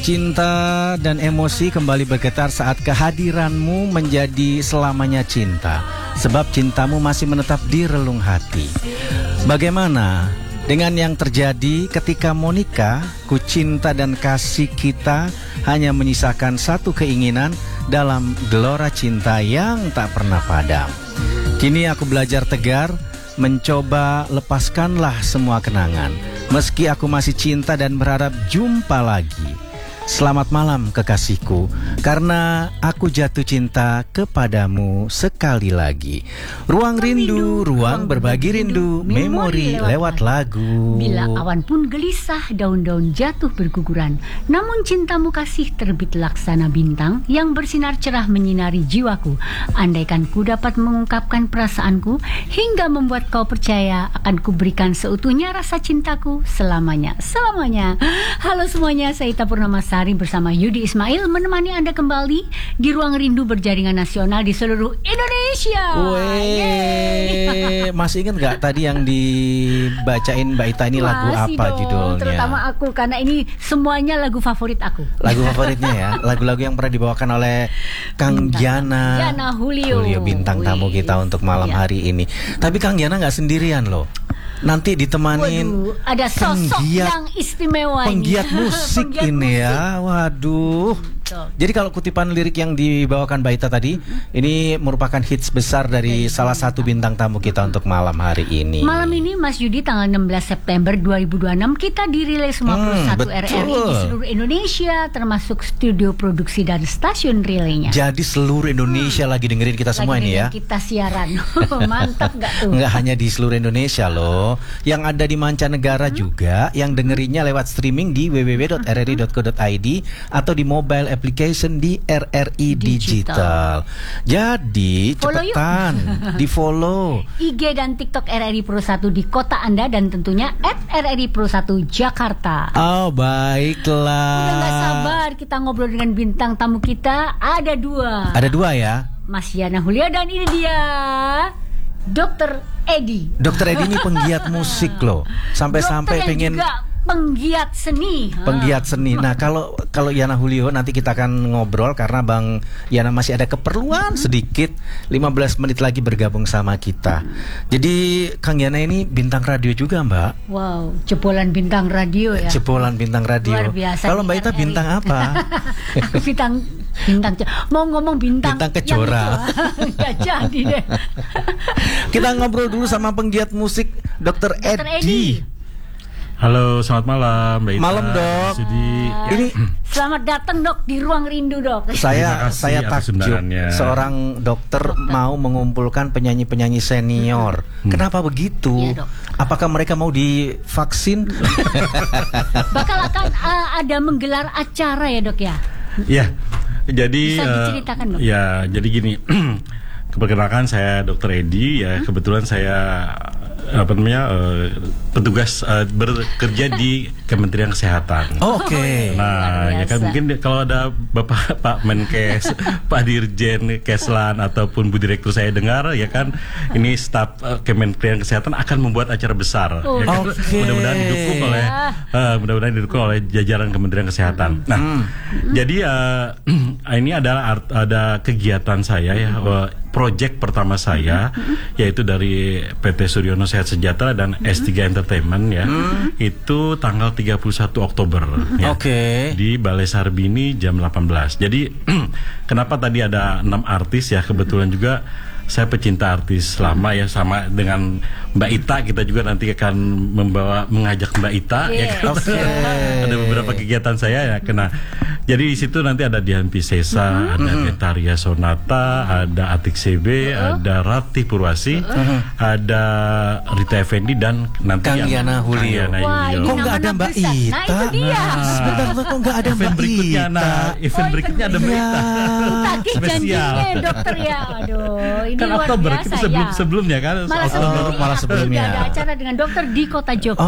Cinta dan emosi kembali bergetar saat kehadiranmu menjadi selamanya cinta. Sebab cintamu masih menetap di relung hati. Bagaimana dengan yang terjadi ketika Monica, ku cinta dan kasih kita hanya menyisakan satu keinginan dalam gelora cinta yang tak pernah padam. Kini aku belajar tegar, mencoba lepaskanlah semua kenangan. Meski aku masih cinta dan berharap jumpa lagi. Selamat malam kekasihku, karena aku jatuh cinta kepadamu sekali lagi. Ruang rindu, ruang berbagi rindu, memori lewat lagu. Bila awan pun gelisah, daun-daun jatuh berguguran, namun cintamu kasih terbit laksana bintang yang bersinar cerah menyinari jiwaku. Andaikan ku dapat mengungkapkan perasaanku hingga membuat kau percaya, akan kuberikan seutuhnya rasa cintaku selamanya. Halo semuanya, saya Ita Purnamasari bersama Yudi Ismail menemani Anda kembali di Ruang Rindu berjaringan nasional di seluruh Indonesia. Masih ingat gak tadi yang dibacain Mbak Ita ini lagu apa dong, judulnya? Terutama aku, karena ini semuanya lagu favorit aku. Lagu favoritnya ya, lagu-lagu yang pernah dibawakan oleh Kang Giana Julio, bintang tamu kita untuk malam hari ini. Tapi Kang Giana gak sendirian loh. Nanti ditemanin ada sosok yang istimewa, penggiat musik ini ya. Waduh. Jadi kalau kutipan lirik yang dibawakan Mbak Ita tadi, ini merupakan hits besar dari salah satu bintang tamu kita untuk malam hari ini. Malam ini Mas Yudi, tanggal 16 September 2026 kita dirilis 51 RRI di seluruh Indonesia, termasuk studio produksi dan stasiun relaynya. Jadi seluruh Indonesia lagi dengerin kita semua ini ya. Kita siaran. Mantap gak tuh? Nggak hanya di seluruh Indonesia loh, yang ada di mancanegara juga, yang dengerinnya lewat streaming di www.rri.co.id atau di mobile application di RRI Digital. Jadi cepetan di follow IG dan TikTok RRI Pro 1 di kota Anda, dan tentunya @RRI Pro 1 Jakarta. Oh baiklah. Udah gak sabar kita ngobrol dengan bintang tamu kita. Ada dua ya, Mas Yana Hulia, dan ini dia Dr. Edi. Dr. Edi ini penggiat musik loh. Sampai-sampai pengen juga penggiat seni. Nah, kalau Yana Julio nanti kita akan ngobrol karena Bang Yana masih ada keperluan sedikit. 15 menit lagi bergabung sama kita. Jadi Kang Yana ini bintang radio juga, Mbak. Wow, jebolan bintang radio ya. Jebolan bintang radio. Luar biasa. Kalau Mbak Ita bintang apa? Aku bintang mau ngomong bintang kejora. Gak jadi deh. Kita ngobrol dulu sama penggiat musik Dr. Edi. Halo, selamat malam Mbak Ita. Malam Dok. Ini selamat datang Dok di Ruang Rindu Dok. Saya takjub seorang dokter mau mengumpulkan penyanyi-penyanyi senior. Kenapa begitu? Ya, Dok. Apakah mereka mau divaksin? Bakal akan ada menggelar acara ya Dok ya? Ya, jadi bisa diceritakan Dok? Ya, jadi gini. Perkenalkan saya Dr. Edi ya. Kebetulan saya petugas bekerja di Kementerian Kesehatan. Oke. Nah, ya kan mungkin kalau ada Bapak Pak Menkes, Pak Dirjen Keslan ataupun Bu Direktur saya dengar ya kan, ini staf Kementerian Kesehatan akan membuat acara besar. Ya kan? Mudah-mudahan didukung oleh jajaran Kementerian Kesehatan. Nah, jadi ini adalah ada kegiatan saya ya. Project pertama saya yaitu dari PT Suryono Sehat Sejahtera dan S3 Entertainment ya. Itu tanggal 31 Oktober ya. Di Balai Sarbini jam 18. Jadi kenapa tadi ada 6 artis ya, kebetulan juga saya pecinta artis lama ya, sama dengan Mbak Ita, kita juga nanti akan mengajak Mbak Ita ya kan. Ada beberapa kegiatan saya ya kena. Jadi di situ nanti ada Dian Piscesa, ada Getaria Sonata, ada Atik CB, ada Ratih Purwasi, ada Rita Effendi, dan nanti Kang Yana Julio. Kok nggak ada Mbak Ita? Nah itu dia. Sebentar, kok nggak ada Mbak Ita? Event berikutnya ada Mbak Ita. Tadi janjinya dokter ya. Aduh, ini kan luar Oktober, biasa itu sebelumnya kan. Malah sebelumnya ada acara dengan dokter di kota Jogja.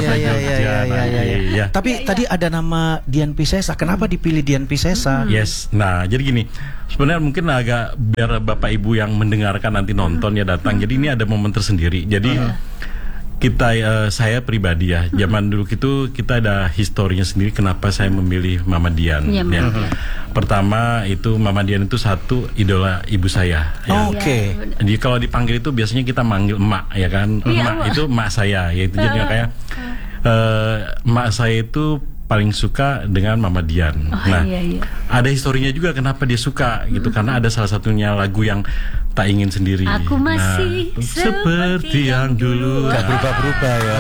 Iya. Tapi tadi ada nama Dian Piscesa. Kenapa dipilih Dian Piscesa? Yes. Nah, jadi gini. Sebenarnya mungkin agak biar Bapak Ibu yang mendengarkan nanti nonton ya datang. Jadi ini ada momen tersendiri. Jadi saya pribadi ya, zaman dulu itu kita ada historinya sendiri kenapa saya memilih Mama Dian. Iya, Ya. Mama Dian. Pertama itu Mama Dian itu satu idola ibu saya. Ya. Oke. Jadi kalau dipanggil itu biasanya kita manggil emak ya kan. Iya, Emak itu emak saya, yaitu jadi kayak emak saya itu paling suka dengan Mama Dian. Iya. Ada historinya juga kenapa dia suka gitu, karena ada salah satunya lagu yang tak ingin sendiri. Aku masih seperti yang dulu. Gak berubah-berubah ya.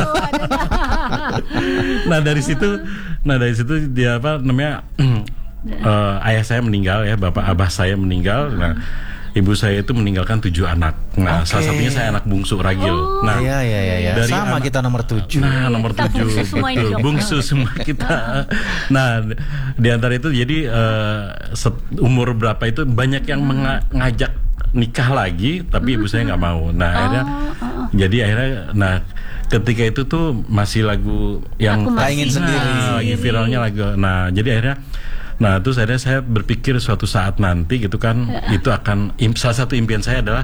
Nah dari situ dia apa namanya ayah saya meninggal ya, bapak abah saya meninggal. Nah ibu saya itu meninggalkan 7 anak. Nah salah satunya saya anak bungsu ragil. Nah Iya. dari Sama kita nomor 7. Nah nomor Kita 7 bungsu semua ini, Dok. bungsu semua kita. Nah di antara itu jadi umur berapa itu banyak yang mengajak nikah lagi, tapi ibu saya nggak mau. Nah akhirnya nah ketika itu tuh masih lagu yang Aku tak ingin sendiri. lagi viralnya lagu. Nah jadi akhirnya terus akhirnya saya berpikir suatu saat nanti gitu kan, itu akan salah satu impian saya adalah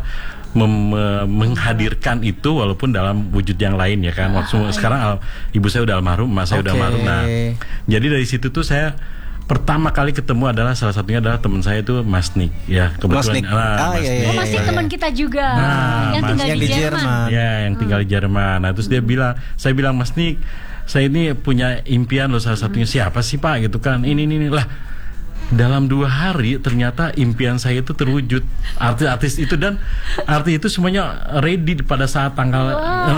menghadirkan itu walaupun dalam wujud yang lain ya kan. Sekarang ibu saya udah almarhum, emak saya udah almarhum. Nah jadi dari situ tuh saya pertama kali ketemu adalah salah satunya adalah teman saya itu Mas Nik ya, kebetulan. Mas Nik. Oh, masih teman kita juga yang tinggal yang di di Jerman. Jerman. Ya yang tinggal di Jerman. Nah terus saya bilang Mas Nik, saya ini punya impian loh, salah satunya siapa sih Pak gitu kan, ini lah. Dalam 2 hari ternyata impian saya itu terwujud, artis itu, dan artis itu semuanya ready pada saat tanggal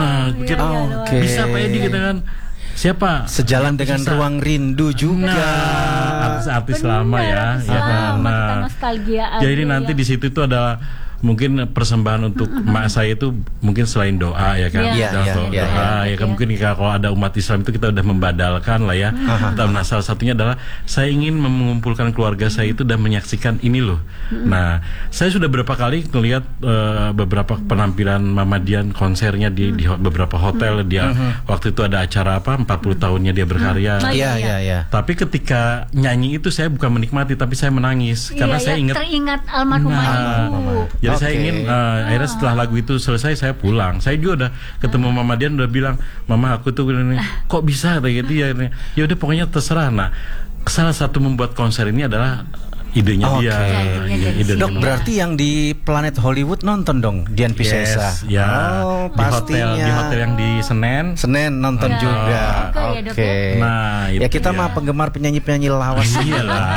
bisa Pak Edi kita kan. Siapa? Sejalan dengan Ruang Rindu juga. Artis lama ya kan. Nah, jadi nanti di situ itu ada mungkin persembahan untuk emak saya itu mungkin selain doa ya kan. Doa ya kan, mungkin kalau ada umat Islam itu kita udah membadalkan lah ya. Nah salah satunya adalah saya ingin mengumpulkan keluarga saya itu dan menyaksikan ini loh. Nah saya sudah beberapa kali melihat beberapa penampilan Mama Dian konsernya di beberapa hotel. Dia waktu itu ada acara 40 tahunnya dia berkarya. Iya. Tapi ketika nyanyi itu saya bukan menikmati, tapi saya menangis karena saya teringat almarhumah ibu. Jadi saya ingin akhirnya setelah lagu itu selesai saya pulang. Saya juga udah ketemu Mama Dian, udah bilang, Mama aku tuh kok bisa kayak gitu ya. Ya udah pokoknya terserah. Nah salah satu membuat konser ini adalah idenya dia. Dok, berarti yang di Planet Hollywood nonton dong Dian Piscesa. Ya. Pastinya. Di hotel yang di Senen nonton juga. Oke. Nah, ya kita mah penggemar penyanyi-penyanyi lawas. Iyalah.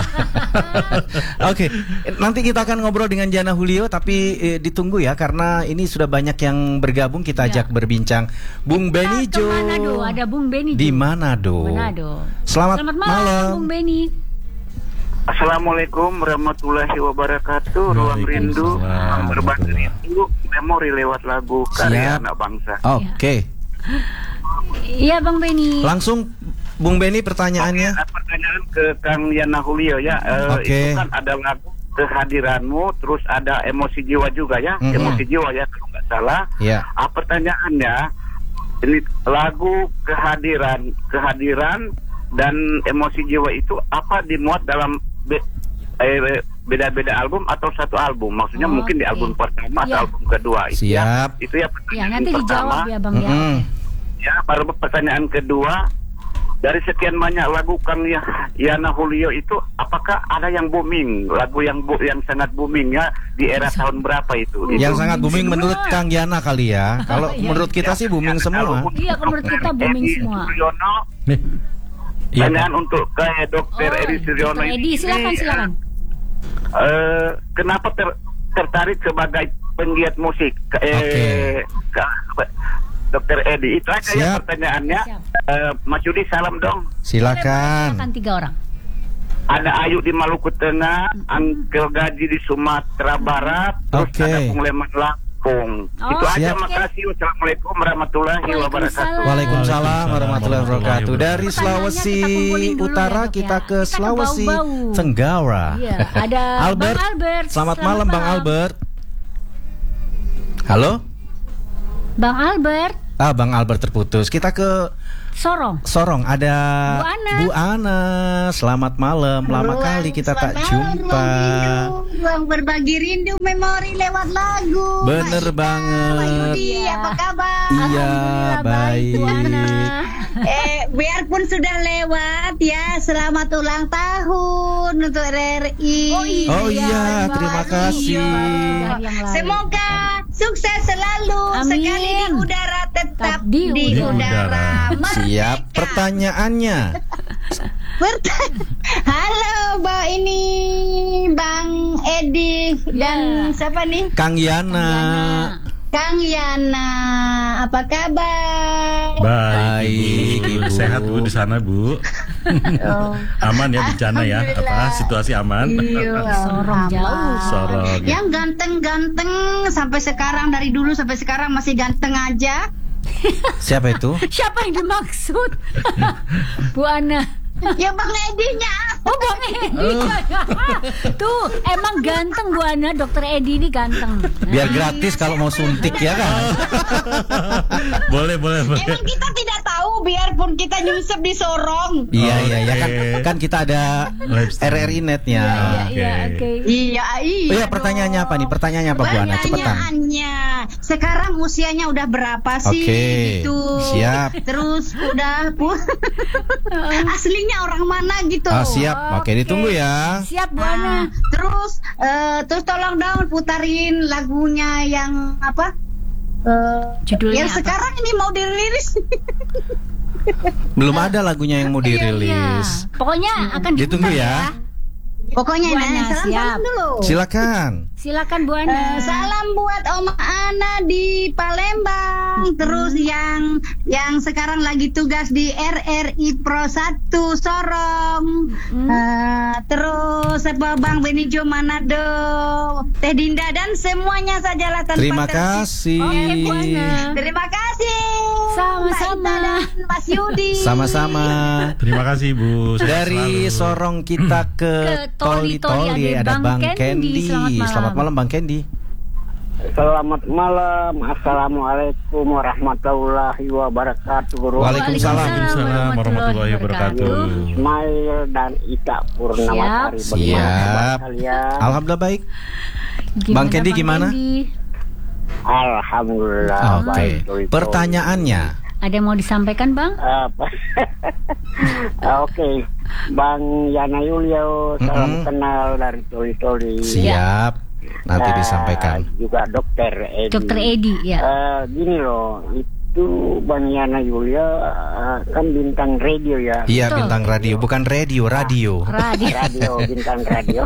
Oke. Nanti kita akan ngobrol dengan Jana Julio, tapi ditunggu ya karena ini sudah banyak yang bergabung, kita ajak berbincang. Bung Beni Jo. Manado, ada Bung Beni Jo. Di Manado. Selamat malam Bung Beni. Assalamualaikum warahmatullahi wabarakatuh. Ruang Rindu berbagi itu memori lewat lagu karya anak bangsa. Oke. Iya Bang Beni. Langsung Bung Beni pertanyaannya. Pertanyaan ke Kang Yana Julio ya. Itu kan ada lagu Kehadiranmu, terus ada Emosi Jiwa juga ya. Emosi Jiwa ya kalau nggak salah. Iya. Pertanyaannya, ini lagu kehadiran dan Emosi Jiwa itu apa dimuat dalam beda-beda album atau satu album? Maksudnya mungkin di album pertama atau album kedua. Siap. Itu ya pertanyaan nanti pertama. Dijawab ya Bang ya. Ya, baru pertanyaan kedua. Dari sekian banyak lagu Kang Yana Julio itu, apakah ada yang booming? Lagu yang sangat booming ya di era tahun berapa itu? Yang sangat booming menurut Kang Yana kali ya. Kalau menurut kita sih booming semua. Iya, menurut kita booming semua. Pertanyaan untuk Dr. Edi Suryono. Edi, silakan. Kenapa tertarik sebagai penggiat musik? Dr. Edi, itu aja ya pertanyaannya. Mas Yudi, salam dong. Silakan. 3 orang. Ada Ayu di Maluku Tengah, Angkel Gaji di Sumatera Barat, terus ada Bung Leman Lampung. Itu aja, makasih. Wassalamualaikum warahmatullahi wabarakatuh. Waalaikumsalam warahmatullahi wabarakatuh. Dari Sulawesi Utara kita ke Sulawesi Tenggara. Iya, ada Albert. Bang Albert. Selamat malam Bang Albert. Halo? Bang Albert. Bang Albert terputus. Kita ke Sorong ada Bu Ana. Bu Ana. Selamat malam. Lama kali kita tak jumpa. Ruang berbagi rindu memori lewat lagu. Bener Mbak Ida, banget. Mbak Yudi, apa kabar? Iya, baik. Bu Ana. Biarpun sudah lewat ya, selamat ulang tahun untuk RRI. Oh iya, terima kasih. Semoga sukses selalu. Amin. Sekali di udara tetap Di di udara. Siap. Pertanyaannya. Halo, Bang Edi dan siapa nih? Kang Yana. Kang Yana, apa kabar? Baik, Ibu. Sehat Bu di sana Bu. Aman ya bencana ya? Apa situasi aman? Sorong jauh. Sorong. Yang ganteng-ganteng sampai sekarang, dari dulu sampai sekarang masih ganteng aja. Siapa itu? Siapa yang dimaksud? Bu Ana. Ya Bang Edinya. Oh, Bang Edi. Tuh, emang ganteng Bu Ana. Dokter Edi ini ganteng. Biar gratis kalau mau suntik ya kan? Boleh. Emang kita tidak tahu, biarpun kita nyusup di Sorong. Iya Oke. iya ya kan kita ada Live streaming. RRI Netnya. Iya, oke. Iya. Oh iya, pertanyaannya apa nih? Pertanyaannya apa Bu Ana? Cepetan. Pertanyaannya, sekarang usianya udah berapa sih? Oke, Gitu. siap. Terus udah aslinya orang mana gitu? Oh, siap. Oke, ditunggu ya. Siap Bu Nah, Ana. terus tolong dong putarin lagunya yang apa? Judulnya Yang apa? sekarang ini mau dirilis. Belum ada lagunya yang mau Iya. dirilis. Pokoknya akan Ditunggu diputar ya. Pokoknya Bu Ana, nah, siap. salam dulu. Silakan. Silakan Bu Ana. Salam buat Oma Ana di Palembang. Terus yang sekarang lagi tugas di RRI Pro 1 Sorong. Terus Bang Benijo Manado, Teh Dinda dan semuanya sajalah tanpa Terima terkecuali. kasih. Oke, Bu Ana. Terima kasih. Sama-sama. Mbak Ita dan Mas Yudi. Sama-sama. Terima kasih Bu. Sehat Dari selalu. Sorong kita ke Toli-Toli ada Bang Kendi. Selamat malam Bang Kendi. Selamat malam. Assalamualaikum warahmatullahi wabarakatuh. Waalaikumsalam. Waalaikumsalam warahmatullahi wabarakatuh. Ismail dan Ika Purnamasari. Siap. Siap. Kalian. Alhamdulillah baik. Bang Kendi gimana? Kendi? Alhamdulillah. Oke. baik, Toli-toli. Pertanyaannya. Ada yang mau disampaikan, Bang? Apa? Oke, Bang Yana Yulio, salam kenal dari Toli-Toli. Siap. Nanti disampaikan. Juga Dokter Edi. Dokter Edi, ya. Gini loh, itu Bang Yana Yulio kan bintang radio ya. Iya, Betul. bintang radio, bukan radio. Radio. Bintang radio.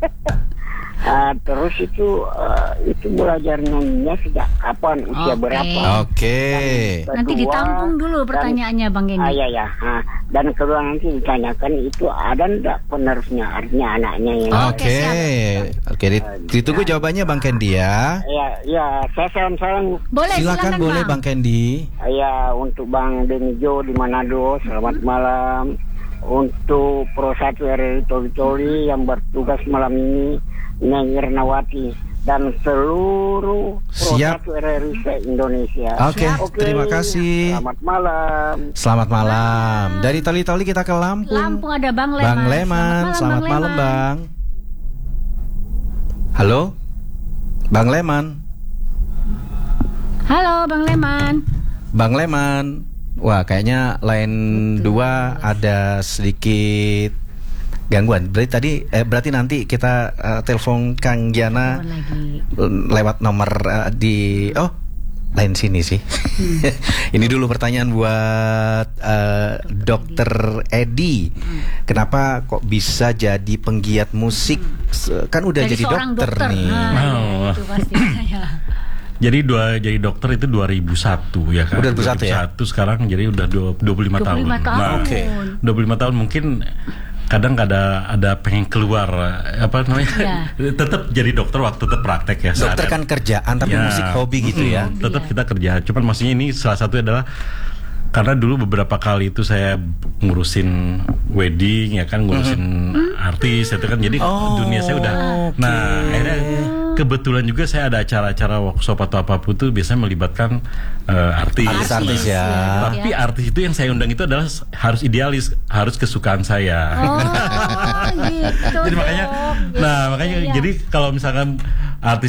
Terus itu belajar nyanyinya sejak kapan, usia Oke. berapa? Oke. Nanti Kedua, ditampung dulu pertanyaannya, Bang Kendi. Iya. Dan kedua nanti ditanyakan itu ada enggak penerusnya, artinya anaknya yang. Oke. Oke, ditunggu jawabannya Bang Kendi ya. Ya, saya salam-salam. Boleh, Silakan boleh Bang Kendi. Ya, untuk Bang Benijo di Manado, selamat malam. Untuk Pro 1 RRI Toli-Toli yang bertugas malam ini, Nyai Irnawati dan seluruh Pro Siap. 1 RRI se-Indonesia. Oke, terima kasih. Selamat malam. Selamat malam. Dari Toli-Toli kita ke Lampung. Lampung ada Bang Leman. Bang Leman, selamat malam Bang. Halo? Bang Leman. Halo, Bang Leman. Bang Leman. Wah, kayaknya line 2 ada sedikit gangguan. Berarti nanti kita telepon Kang Yana Lagi. lewat nomor di lain sini sih. Ini dulu pertanyaan buat Dokter Edi. Kenapa kok bisa jadi penggiat musik? Kan udah Dari jadi seorang dokter nih. Nah, itu pasti saya. Jadi jadi dokter itu 2001 ya kan. Udah 2001 ya? Sekarang jadi udah 25 tahun. 25 tahun. Nah, Oke. 25 tahun mungkin kadang ada pengen keluar apa namanya? Ya. Tetap jadi dokter waktu tetap praktek ya. Dokter kan kerjaan tapi Ya. musik hobi gitu ya. Tetap kita kerja. Cuman maksudnya ini salah satu adalah karena dulu beberapa kali itu saya ngurusin wedding ya kan, ngurusin artis itu kan, jadi dunia saya udah. oke. Nah, akhirnya kebetulan juga saya ada acara-acara workshop atau apapun tuh biasanya melibatkan artis. Artis ya. Tapi artis itu yang saya undang itu adalah harus idealis, harus kesukaan saya. Oh, gitu. Jadi makanya, dong. makanya Iya. jadi kalau misalkan artis